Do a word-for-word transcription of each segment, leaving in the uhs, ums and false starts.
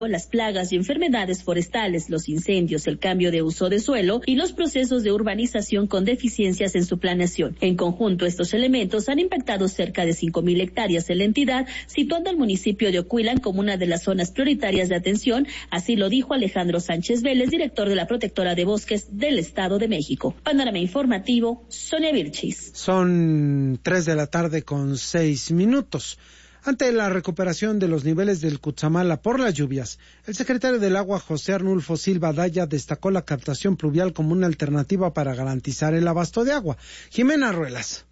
las plagas y enfermedades forestales, los incendios, el cambio de uso de suelo y los procesos de urbanización con deficiencias en su planeación. En conjunto, estos elementos han impactado cerca de cinco mil hectáreas en la entidad, situando al municipio de Ocuilan como una de las zonas prioritarias de atención, así lo dijo Alejandro Sánchez Vélez, director de la Protectora de Bosques del Estado de México. Panorama informativo, Sonia Vilchis. Son tres de la tarde con seis minutos. Ante la recuperación de los niveles del Cutzamala por las lluvias, el secretario del Agua, José Arnulfo Silva Daya, destacó la captación pluvial como una alternativa para garantizar el abasto de agua. Jimena Ruelas.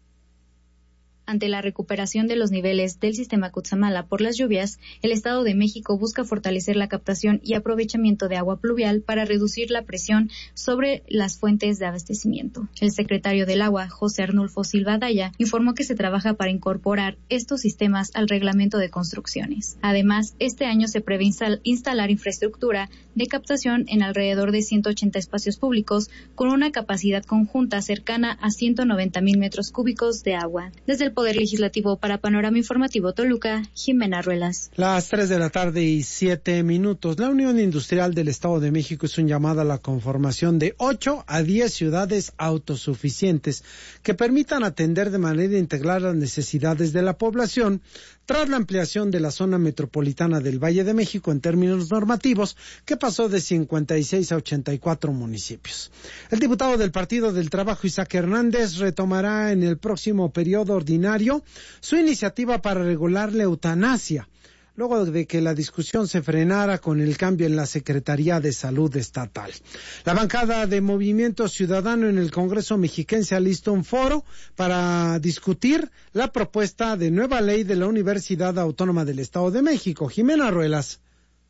Ante la recuperación de los niveles del sistema Cutzamala por las lluvias, el Estado de México busca fortalecer la captación y aprovechamiento de agua pluvial para reducir la presión sobre las fuentes de abastecimiento. El secretario del Agua, José Arnulfo Silva Daya, informó que se trabaja para incorporar estos sistemas al reglamento de construcciones. Además, este año se prevé instal- instalar infraestructura de captación en alrededor de ciento ochenta espacios públicos con una capacidad conjunta cercana a ciento noventa mil metros cúbicos de agua. Desde el Poder Legislativo para Panorama Informativo Toluca, Jimena Ruelas. Las tres de la tarde y siete minutos. La Unión Industrial del Estado de México hizo un llamado a la conformación de ocho a diez ciudades autosuficientes que permitan atender de manera integral las necesidades de la población tras la ampliación de la zona metropolitana del Valle de México en términos normativos, que pasó de cincuenta y seis a ochenta y cuatro municipios. El diputado del Partido del Trabajo, Isaac Hernández, retomará en el próximo periodo ordinario su iniciativa para regular la eutanasia, luego de que la discusión se frenara con el cambio en la Secretaría de Salud Estatal. La bancada de Movimiento Ciudadano en el Congreso mexiquense alistó un foro para discutir la propuesta de nueva ley de la Universidad Autónoma del Estado de México. Jimena Ruelas.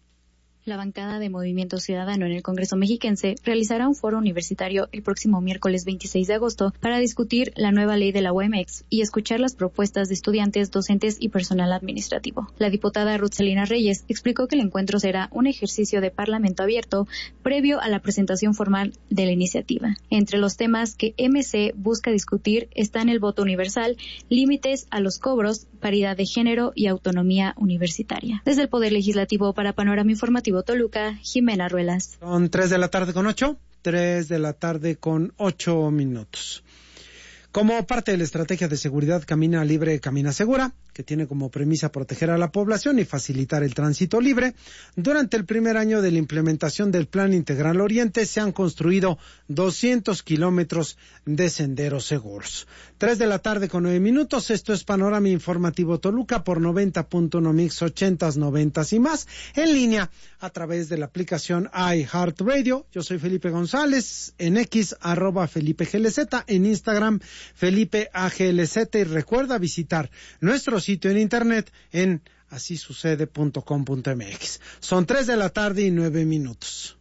La bancada de Movimiento Ciudadano en el Congreso mexiquense realizará un foro universitario el próximo miércoles veintiséis de agosto para discutir la nueva ley de la U A M X y escuchar las propuestas de estudiantes, docentes y personal administrativo. La diputada Ruth Celina Reyes explicó que el encuentro será un ejercicio de parlamento abierto previo a la presentación formal de la iniciativa. Entre los temas que M C busca discutir están el voto universal, límites a los cobros, paridad de género y autonomía universitaria. Desde el Poder Legislativo para Panorama Informativo Toluca, Jimena Ruelas. Son tres de la tarde con ocho, tres de la tarde con ocho minutos. Como parte de la estrategia de seguridad Camina Libre, Camina Segura, que tiene como premisa proteger a la población y facilitar el tránsito libre, durante el primer año de la implementación del Plan Integral Oriente se han construido doscientos kilómetros de senderos seguros. Tres de la tarde con nueve minutos, esto es Panorama Informativo Toluca por noventa punto uno Mix, ochentas, noventas y más, en línea a través de la aplicación iHeartRadio. Yo soy Felipe González, en X, arroba Felipe G L Z, en Instagram, Felipe A G L Z, y recuerda visitar nuestro sitio en internet en así sucede punto com punto m x. Son tres de la tarde y nueve minutos.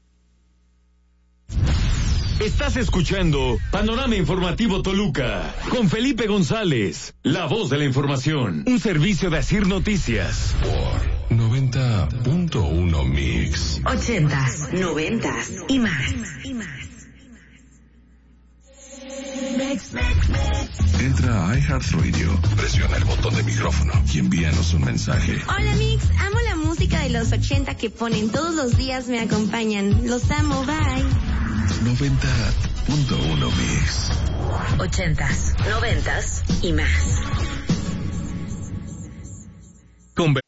Estás escuchando Panorama Informativo Toluca con Felipe González, la voz de la información, un servicio de Asir Noticias por noventa punto uno Mix. Ochentas, noventas y más. Entra a iHeartRadio, presiona el botón de micrófono y envíanos un mensaje. Hola Mix, amo la música de los ochenta que ponen todos los días, me acompañan. Los amo, bye. noventa punto uno Mix. Ochentas, noventas y más. Con